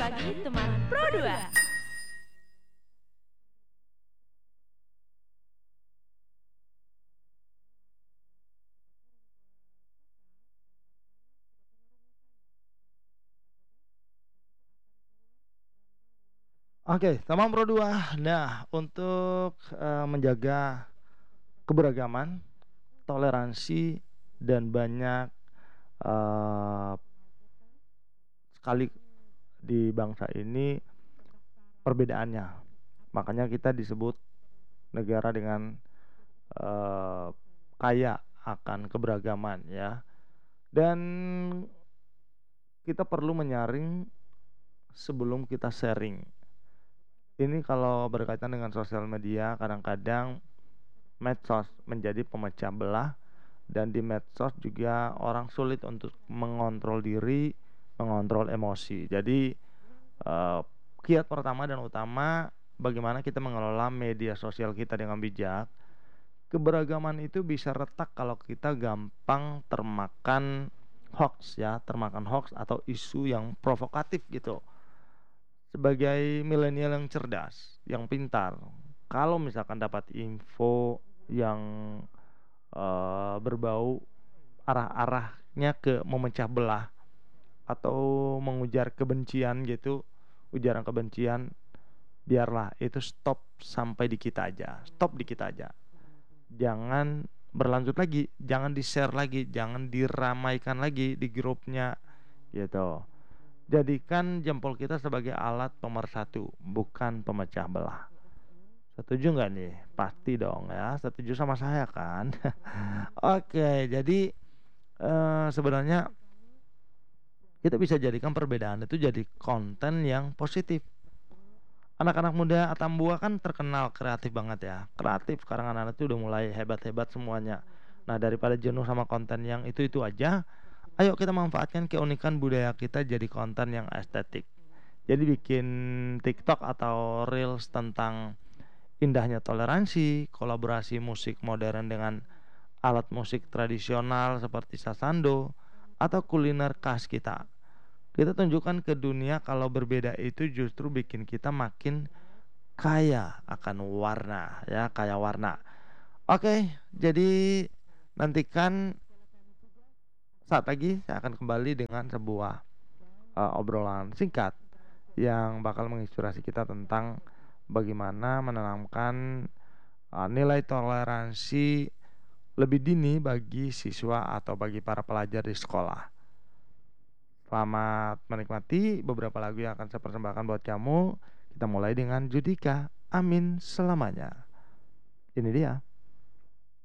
Pagi Teman Pro 2. Oke, teman Pro 2. Nah, untuk menjaga keberagaman, toleransi, dan banyak sekali di bangsa ini perbedaannya. Makanya kita disebut negara dengan kaya akan keberagaman ya. Dan kita perlu menyaring sebelum kita sharing. Ini kalau berkaitan dengan sosial media, kadang-kadang medsos menjadi pemecah belah, dan di medsos juga orang sulit untuk mengontrol diri, mengontrol emosi. Jadi kiat pertama dan utama bagaimana kita mengelola media sosial kita dengan bijak. Keberagaman itu bisa retak kalau kita gampang termakan hoax ya, termakan hoax atau isu yang provokatif gitu. Sebagai milenial yang cerdas, yang pintar, kalau misalkan dapat info yang berbau arah-arahnya ke memecah belah atau mengujar kebencian gitu, ujaran kebencian, biarlah itu stop sampai di kita aja, stop di kita aja. Jangan berlanjut lagi, jangan di-share lagi, jangan diramaikan lagi di grupnya gitu. Jadikan jempol kita sebagai alat pemersatu, bukan pemecah belah. Setuju nggak nih? Pasti dong ya, setuju sama saya kan? Oke, jadi sebenarnya kita bisa jadikan perbedaan itu jadi konten yang positif. Anak-anak muda Atambua kan terkenal kreatif banget ya. Kreatif, sekarang anak-anak itu udah mulai hebat-hebat semuanya. Nah, daripada jenuh sama konten yang itu-itu aja, ayo kita manfaatkan keunikan budaya kita jadi konten yang estetik. Jadi bikin TikTok atau Reels tentang indahnya toleransi, kolaborasi musik modern dengan alat musik tradisional seperti sasando, atau kuliner khas kita. Kita tunjukkan ke dunia kalau berbeda itu justru bikin kita makin kaya akan warna ya, kaya warna. Oke, jadi nantikan saat lagi saya akan kembali dengan sebuah obrolan singkat yang bakal menginspirasi kita tentang bagaimana menanamkan nilai toleransi lebih dini bagi siswa atau bagi para pelajar di sekolah. Selamat menikmati beberapa lagu yang akan saya persembahkan buat kamu. Kita mulai dengan Judika, Amin selamanya. Ini dia.